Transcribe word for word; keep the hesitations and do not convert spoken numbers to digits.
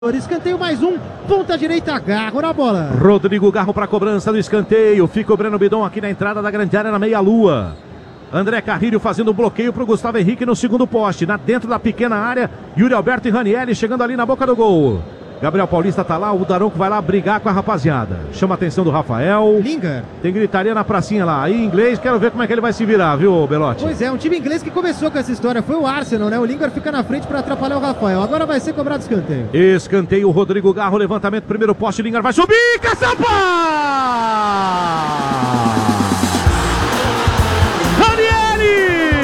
Escanteio mais um, ponta direita, Garro na bola. Rodrigo Garro para cobrança do escanteio. Fica o Breno Bidon aqui na entrada da grande área, na meia-lua. André Carrilho fazendo um bloqueio para o Gustavo Henrique no segundo poste. Na dentro da pequena área, Yuri Alberto e Ranieri chegando ali na boca do gol. Gabriel Paulista tá lá, o Daronco vai lá brigar com a rapaziada. Chama a atenção do Rafael. Linga. Tem gritaria na pracinha lá. Aí em inglês, quero ver como é que ele vai se virar, viu, Belotti? Pois é, um time inglês que começou com essa história. Foi o Arsenal, né? O Lingard fica na frente para atrapalhar o Rafael. Agora vai ser cobrado escanteio. Escanteio, Rodrigo Garro, levantamento, primeiro poste, Lingard vai subir, caçapa!